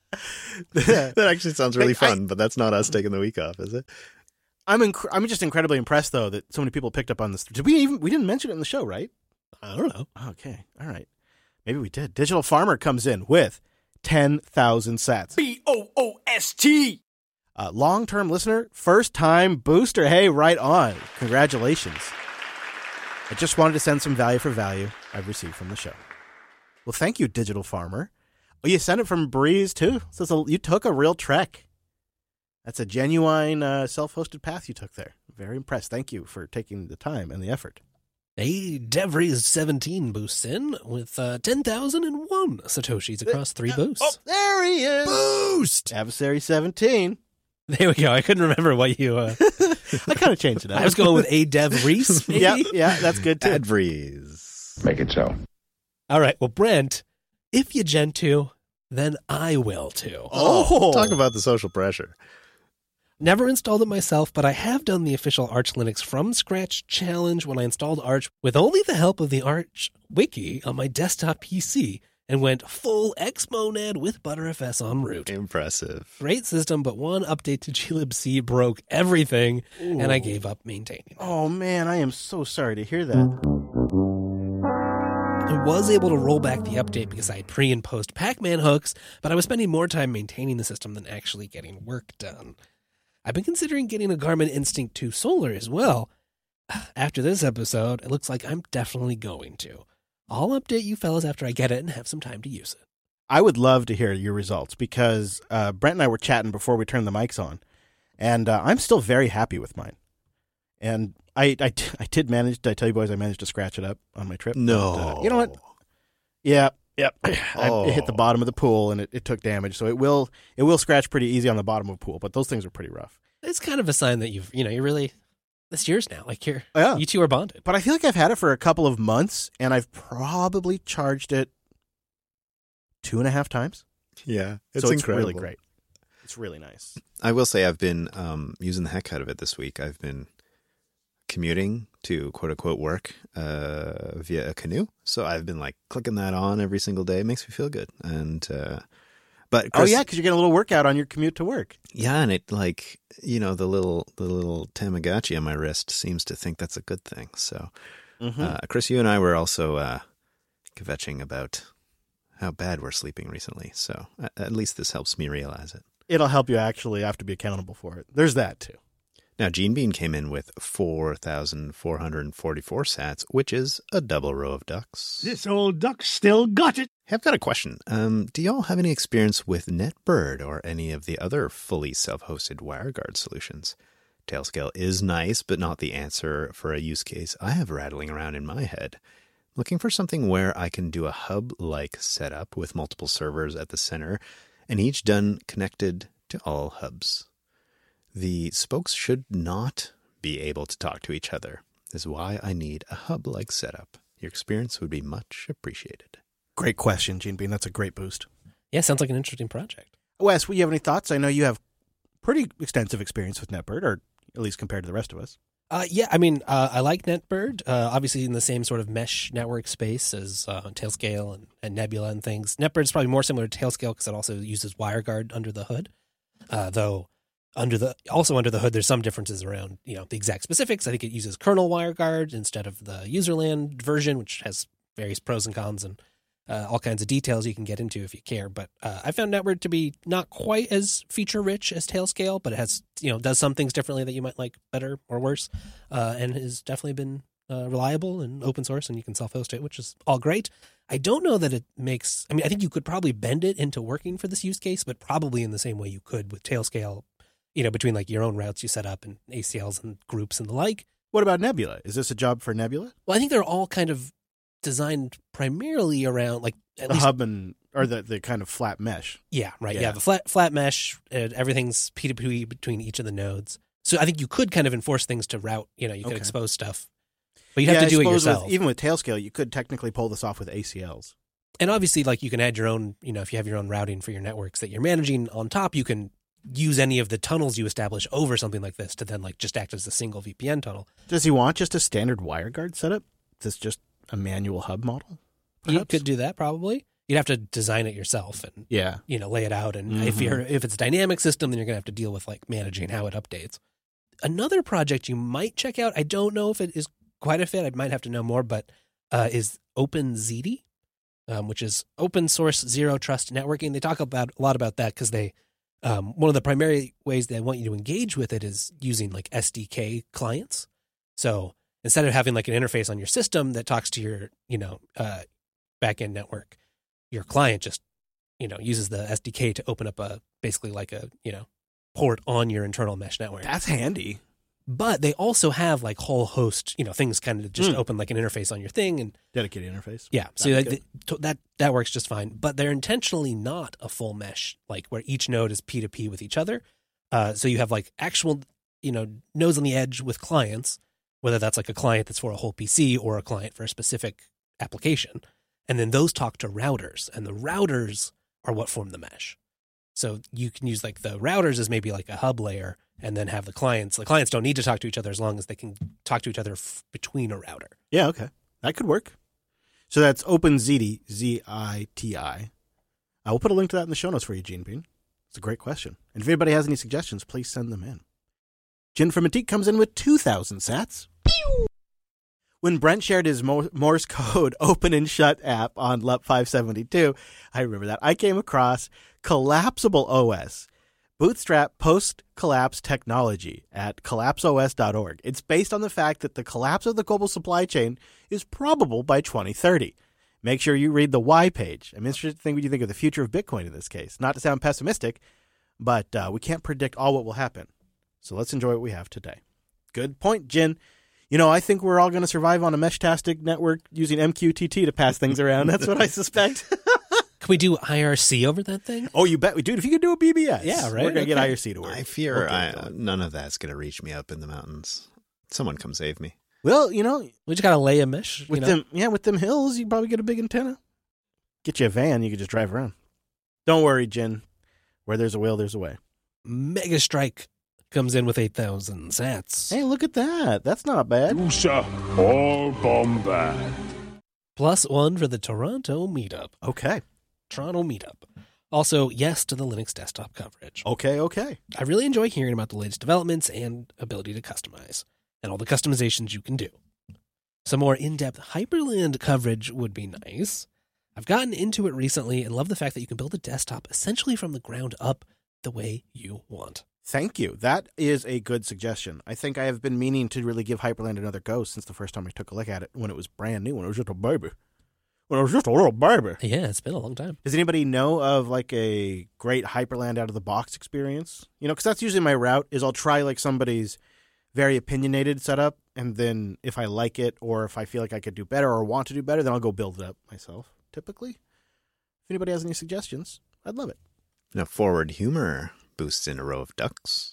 That actually sounds really fun, I, but that's not us taking the week off, is it? I'm inc- I'm just incredibly impressed though that so many people picked up on this. Did we even we didn't mention it in the show, right? I don't know. Okay, all right, maybe we did. Digital Farmer comes in with ten thousand sats. B O O S T. Uh, long-term listener, first-time booster. Hey, right on. Congratulations. I just wanted to send some value for value I've received from the show. Well, thank you, Digital Farmer. Oh, you sent it from Breeze, too? So it's a, you took a real trek. That's a genuine uh, self-hosted path you took there. Very impressed. Thank you for taking the time and the effort. A Devries seventeen boosts in with uh, ten thousand one Satoshis across three boosts. Oh, there he is. Boost! Adversary seventeen. There we go. I couldn't remember what you... Uh... I kind of changed it up. I was going with A Dev Reese. yeah, yeah, that's good too. Adveries. Make it so. All right. Well, Brent, if you gent to, then I will too. Oh, talk about the social pressure. Never installed it myself, but I have done the official Arch Linux from scratch challenge when I installed Arch with only the help of the Arch wiki on my desktop P C and went full Xmonad with Btrfs en route. Impressive. Great system, but one update to glibc broke everything, Ooh. and I gave up maintaining it. Oh man, I am so sorry to hear that. I was able to roll back the update because I had pre and post Pac-Man hooks, but I was spending more time maintaining the system than actually getting work done. I've been considering getting a Garmin Instinct two Solar as well. After this episode, it looks like I'm definitely going to. I'll update you fellas after I get it and have some time to use it. I would love to hear your results because uh, Brent and I were chatting before we turned the mics on, and uh, I'm still very happy with mine. And I, I, I did manage, did I tell you boys I managed to scratch it up on my trip? No. But, uh, you know what? Yeah, yeah. Oh. I, it hit the bottom of the pool and it, it took damage, so it will it will scratch pretty easy on the bottom of a pool, but those things are pretty rough. It's kind of a sign that you've, you know, you're really... This yours now. Like you're, yeah. you two are bonded. But I feel like I've had it for a couple of months, and I've probably charged it two and a half times. Yeah, it's so it's incredible. really great. It's really nice. I will say I've been um, using the heck out of it this week. I've been commuting to quote unquote work uh, via a canoe, so I've been like clicking that on every single day. It makes me feel good, and. Uh, But Chris, oh yeah, because you're getting a little workout on your commute to work. Yeah, and it like you know the little the little Tamagotchi on my wrist seems to think that's a good thing. So, mm-hmm. uh, Chris, you and I were also uh, kvetching about how bad we're sleeping recently. So at, at least this helps me realize it. It'll help you actually have to be accountable for it. There's that too. Now, Gene Bean came in with four thousand four hundred forty-four sats, which is a double row of ducks. This old duck still got it. I've got a question. Um, do y'all have any experience with NetBird or any of the other fully self-hosted WireGuard solutions? Tailscale is nice, but not the answer for a use case I have rattling around in my head. Looking for something where I can do a hub-like setup with multiple servers at the center, and each done connected to all hubs. The spokes should not be able to talk to each other. This is why I need a hub-like setup. Your experience would be much appreciated. Great question, Gene Bean. That's a great boost. Yeah, sounds like an interesting project. Wes, will you have any thoughts? I know you have pretty extensive experience with NetBird, or at least compared to the rest of us. Uh, yeah, I mean, uh, I like NetBird, uh, obviously in the same sort of mesh network space as uh, Tailscale and, and Nebula and things. NetBird is probably more similar to Tailscale because it also uses WireGuard under the hood, uh, though under the also under the hood there's some differences around you know the exact specifics. I think it uses kernel WireGuard instead of the userland version, which has various pros and cons and Uh, all kinds of details you can get into if you care. But uh, I found NetBird to be not quite as feature-rich as Tailscale, but it has, you know, does some things differently that you might like better or worse, uh, and has definitely been uh, reliable and open source, and you can self-host it, which is all great. I don't know that it makes... I mean, I think you could probably bend it into working for this use case, but probably in the same way you could with Tailscale, you know, between like your own routes you set up and A C Ls and groups and the like. What about Nebula? Is this a job for Nebula? Well, I think they're all kind of designed primarily around like at the least, hub and or the, the kind of flat mesh. Yeah, right. Yeah, yeah the flat flat mesh. Uh, everything's P two P between each of the nodes. So I think you could kind of enforce things to route. You know, you could okay. expose stuff, but you'd yeah, have to do I it suppose yourself. With, even with Tailscale, you could technically pull this off with A C Ls. And obviously, like you can add your own. You know, if you have your own routing for your networks that you're managing on top, you can use any of the tunnels you establish over something like this to then like just act as a single V P N tunnel. Does he want just a standard WireGuard setup? Is this just a manual hub model? Perhaps? You could do that probably. you'd have to design it yourself and Yeah. you know lay it out. And Mhm. if you're if it's a dynamic system, then you're gonna have to deal with like managing how it updates. Another project you might check out, I don't know if it is quite a fit, I might have to know more, but uh, is OpenZD, um, which is open source zero trust networking. They talk about a lot about that because they um, one of the primary ways they want you to engage with it is using like S D K clients. So instead of having like an interface on your system that talks to your you know uh, backend network, your client just you know uses the S D K to open up a basically like a you know port on your internal mesh network. That's handy. But they also have like whole host, you know, things kind of just Mm. open like an interface on your thing and Dedicated interface. yeah. So That'd like, be the, to- that that works just fine. But they're intentionally not a full mesh, like where each node is P to P with each other. Uh, so you have like actual, you know, nodes on the edge with clients, whether that's like a client that's for a whole P C or a client for a specific application, and then those talk to routers, and the routers are what form the mesh. So you can use like the routers as maybe like a hub layer, and then have the clients. The clients don't need to talk to each other as long as they can talk to each other f- between a router. Yeah, okay. That could work. So that's OpenZD, Z I T I. I will put a link to that in the show notes for you, Gene Bean. It's a great question. And if anybody has any suggestions, please send them in. Jin from Antique comes in with two thousand sats. Pew! When Brent shared his Mo- Morse code open and shut app on L U P five seventy-two, I remember that, I came across Collapsible O S, Bootstrap post-collapse technology at collapse O S dot org. It's based on the fact that the collapse of the global supply chain is probable by twenty thirty. Make sure you read the why page. I'm interested to think what you think of the future of Bitcoin in this case. Not to sound pessimistic, but uh, we can't predict all what will happen. So let's enjoy what we have today. Good point, Jin. You know, I think we're all going to survive on a Meshtastic network using M Q T T to pass things around. That's what I suspect. Can we do I R C over that thing? Oh, you bet we do. If you could do a B B S. Yeah, right? We're going to Okay. get I R C to work. I fear Okay, I, fine. none of that's going to reach me up in the mountains. Someone come save me. Well, you know, We just got to lay a mesh. with you know? them, yeah, with them hills, you probably get a big antenna. Get you a van, you could just drive around. Don't worry, Jin. Where there's a will, there's a way. Mega Strike comes in with eight thousand sats. Hey, look at that. That's not bad. Usa or Bombad. Plus one for the Toronto meetup. Okay. Toronto meetup. Also, yes to the Linux desktop coverage. Okay, okay. I really enjoy hearing about the latest developments and ability to customize, and all the customizations you can do. Some more in-depth Hyperland coverage would be nice. I've gotten into it recently and love the fact that you can build a desktop essentially from the ground up the way you want. Thank you. That is a good suggestion. I think I have been meaning to really give Hyperland another go since the first time I took a look at it when it was brand new, when it was just a baby. When it was just a little baby. Yeah, it's been a long time. Does anybody know of like a great Hyperland out of the box experience? You know, because that's usually my route is I'll try like somebody's very opinionated setup, and then if I like it or if I feel like I could do better or want to do better, then I'll go build it up myself, typically. If anybody has any suggestions, I'd love it. Now, forward humor boosts in a row of ducks.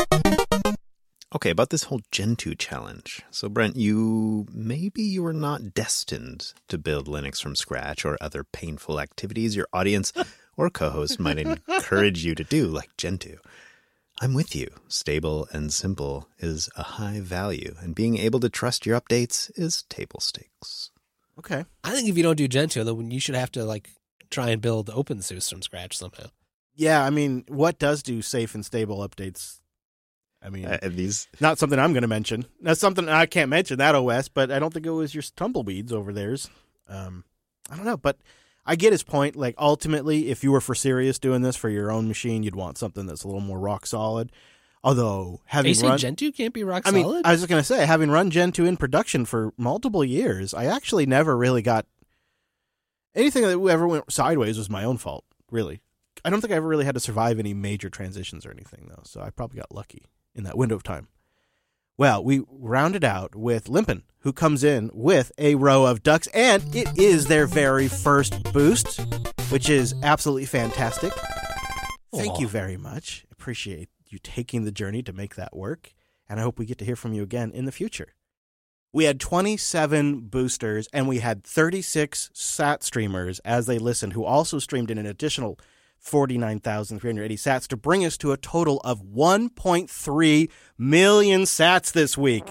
Okay, about this whole Gentoo challenge. So, Brent, you maybe you were not destined to build Linux from scratch or other painful activities your audience or co-host might encourage you to do, like Gentoo. I'm with you. Stable and simple is a high value, and being able to trust your updates is table stakes. Okay. I think if you don't do Gentoo, then you should have to like try and build OpenSUSE from scratch somehow. Yeah, I mean, what does do safe and stable updates? I mean, Uh, these not something I'm going to mention. That's something I can't mention, that O S, but I don't think it was your tumbleweeds over theirs. Um, I don't know, but I get his point. Like, ultimately, if you were for serious doing this for your own machine, you'd want something that's a little more rock solid. Although, having Are you saying run... Gentoo can't be rock I mean, solid? I was just going to say, having run Gentoo in production for multiple years, I actually never really got... Anything that ever went sideways was my own fault, really. I don't think I ever really had to survive any major transitions or anything, though, so I probably got lucky in that window of time. Well, we rounded out with Limpin, who comes in with a row of ducks, and it is their very first boost, which is absolutely fantastic. Thank Aw. you very much. Appreciate you taking the journey to make that work, and I hope we get to hear from you again in the future. We had twenty-seven boosters, and we had thirty-six sat streamers as they listened, who also streamed in an additional forty-nine thousand three hundred eighty sats to bring us to a total of one point three million sats this week.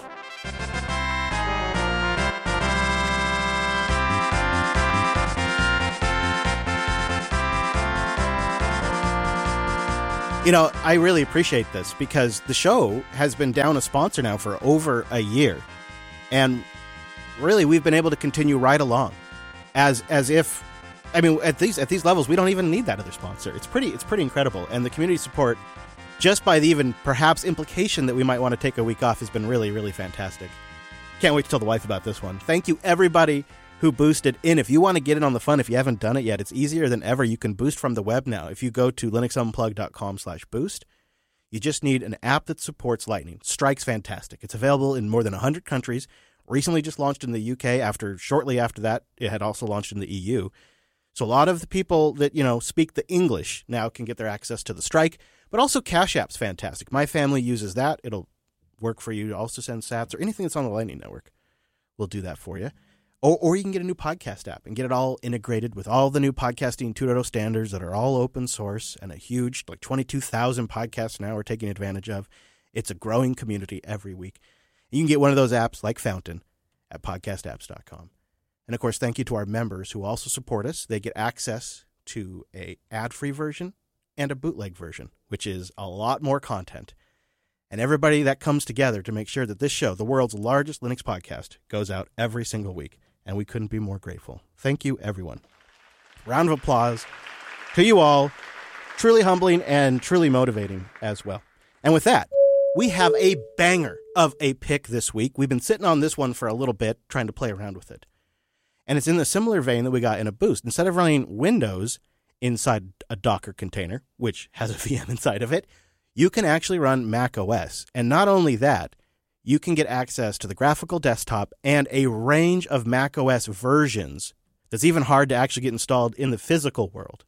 You know, I really appreciate this because the show has been down a sponsor now for over a year. And really, we've been able to continue right along as as if, I mean, at these at these levels, we don't even need that other sponsor. It's pretty, it's pretty incredible. And the community support, just by the even perhaps implication that we might want to take a week off, has been really, really fantastic. Can't wait to tell the wife about this one. Thank you, everybody who boosted in. If you want to get in on the fun, if you haven't done it yet, it's easier than ever. You can boost from the web now. If you go to linuxunplug.com slash boost, you just need an app that supports Lightning. Strike's fantastic. It's available in more than one hundred countries. Recently just launched in the U K. After shortly after that, it had also launched in the E U. So a lot of the people that, you know, speak the English now can get their access to the Strike, but also Cash App's fantastic. My family uses that. It'll work for you to also send sats or anything that's on the Lightning Network. We'll do that for you. Or, or you can get a new podcast app and get it all integrated with all the new podcasting two point oh standards that are all open source and a huge, like twenty-two thousand podcasts now we're taking advantage of. It's a growing community every week. You can get one of those apps like Fountain at podcast apps dot com. And, of course, thank you to our members who also support us. They get access to a ad-free version and a bootleg version, which is a lot more content. And everybody that comes together to make sure that this show, the world's largest Linux podcast, goes out every single week. And we couldn't be more grateful. Thank you, everyone. Round of applause to you all. Truly humbling and truly motivating as well. And with that, we have a banger of a pick this week. We've been sitting on this one for a little bit, trying to play around with it. And it's in the similar vein that we got in a boost. Instead of running Windows inside a Docker container, which has a V M inside of it, you can actually run Mac O S. And not only that, you can get access to the graphical desktop and a range of Mac O S versions that's even hard to actually get installed in the physical world.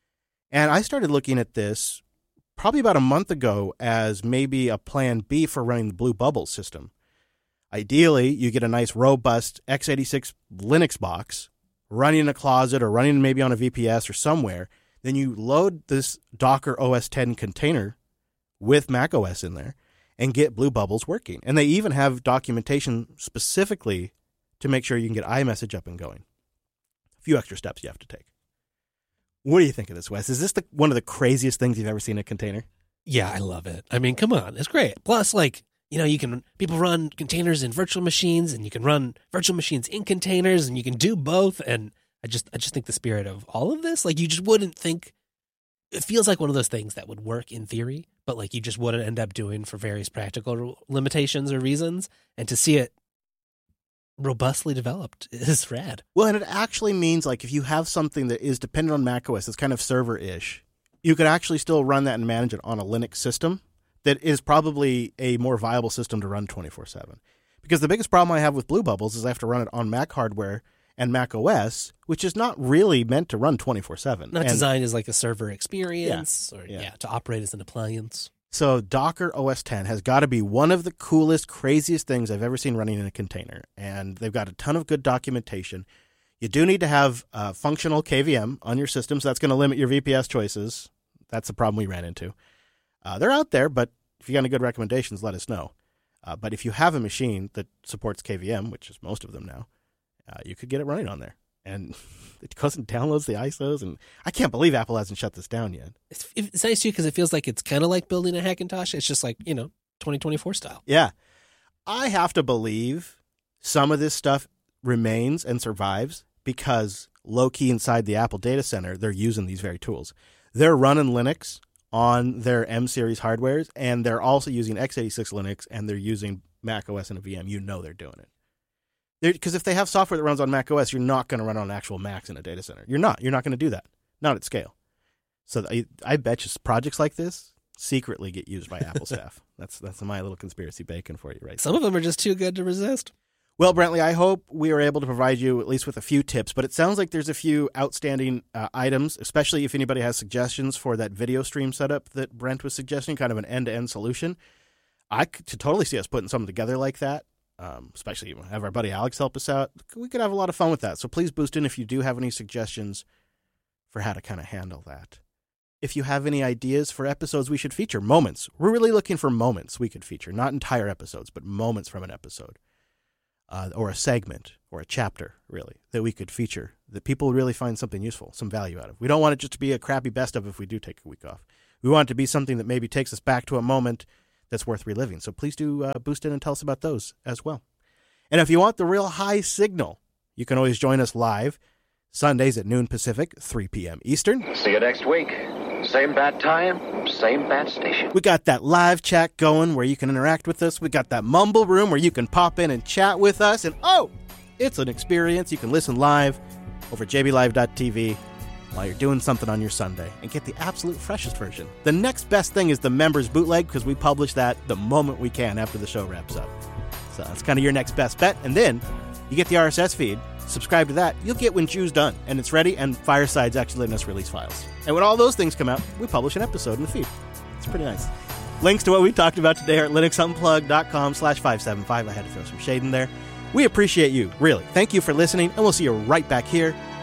And I started looking at this probably about a month ago as maybe a plan B for running the Blue Bubble system. Ideally, you get a nice robust x eighty-six Linux box running in a closet or running maybe on a V P S or somewhere. Then you load this Docker O S ten container with Mac O S in there and get Blue Bubbles working. And they even have documentation specifically to make sure you can get iMessage up and going. A few extra steps you have to take. What do you think of this, Wes? Is this the, one of the craziest things you've ever seen in a container? Yeah, I love it. I mean, come on. It's great. Plus, like, you know, you can, people run containers in virtual machines and you can run virtual machines in containers and you can do both. And I just, I just think the spirit of all of this, like, you just wouldn't think, it feels like one of those things that would work in theory, but like you just wouldn't end up doing for various practical limitations or reasons. And to see it robustly developed is rad. Well, and it actually means like if you have something that is dependent on macOS, it's kind of server-ish, you could actually still run that and manage it on a Linux system that is probably a more viable system to run twenty-four seven. Because the biggest problem I have with Blue Bubbles is I have to run it on Mac hardware and Mac O S, which is not really meant to run twenty-four seven. Not and, designed as like a server experience yeah, or yeah. yeah, to operate as an appliance. So Docker O S ten has got to be one of the coolest, craziest things I've ever seen running in a container. And they've got a ton of good documentation. You do need to have uh, functional K V M on your system, so that's going to limit your V P S choices. That's the problem we ran into. Uh, they're out there, but if you got any good recommendations, let us know. Uh, but if you have a machine that supports K V M, which is most of them now, uh, you could get it running on there. And it goes and downloads the I S Os. And I can't believe Apple hasn't shut this down yet. It's, it's nice too because it feels like it's kind of like building a Hackintosh. It's just like, you know, twenty twenty-four style. Yeah. I have to believe some of this stuff remains and survives because low-key inside the Apple data center, they're using these very tools. They're running Linux on their M-series hardwares, and they're also using x eighty-six Linux, and they're using Mac O S and a V M. You know they're doing it. Because if they have software that runs on Mac O S, you're not going to run on actual Macs in a data center. You're not. You're not going to do that. Not at scale. So I, I bet you projects like this secretly get used by Apple staff. That's that's my little conspiracy bacon for you, right? Some of them are just too good to resist. Well, Brentley, I hope we were able to provide you at least with a few tips, but it sounds like there's a few outstanding uh, items, especially if anybody has suggestions for that video stream setup that Brent was suggesting, kind of an end-to-end solution. I could totally see us putting something together like that, um, especially have our buddy Alex help us out. We could have a lot of fun with that. So please boost in if you do have any suggestions for how to kind of handle that. If you have any ideas for episodes we should feature, moments. We're really looking for moments we could feature, not entire episodes, but moments from an episode. Uh, or a segment or a chapter, really, that we could feature that people would really find something useful, some value out of. We don't want it just to be a crappy best of if we do take a week off. We want it to be something that maybe takes us back to a moment that's worth reliving. So please do uh, boost in and tell us about those as well. And if you want the real high signal, you can always join us live Sundays at noon Pacific, three p.m. Eastern. See you next week. Same bad time, same bad station. We got that live chat going where you can interact with us. We got that mumble room where you can pop in and chat with us. And oh, it's an experience. You can listen live over j b live dot t v while you're doing something on your Sunday and get the absolute freshest version. The next best thing is the members bootleg, because we publish that the moment we can after the show wraps up. So that's kind of your next best bet. And then you get the R S S feed. Subscribe to that. You'll get when Jew's done, and it's ready, and Fireside's actually letting us release files. And when all those things come out, we publish an episode in the feed. It's pretty nice. Links to what we talked about today are at linuxunplug.com slash 575. I had to throw some shade in there. We appreciate you, really. Thank you for listening, and we'll see you right back here